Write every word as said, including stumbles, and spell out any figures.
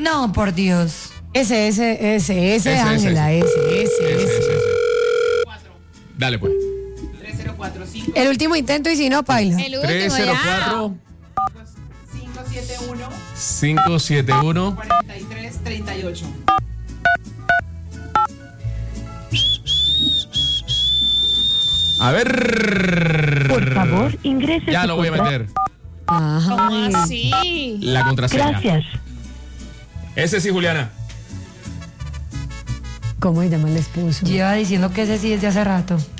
No, por Dios. Ese, ese, ese, ese, Ángela, ese, ese, ese. Dale, pues. tres cero cuatro cinco. El último intento y si no, paila. El último tres cero ya. cuatro cinco siete uno cinco siete uno cuarenta y tres treinta y ocho. A ver. Por favor, ingrese Ya su lo voy a contra- meter. ¿Cómo Ay. así? La contraseña. Gracias. Ese sí, Juliana. ¿Cómo se llama el esposo? Lleva diciendo que ese sí es de hace rato.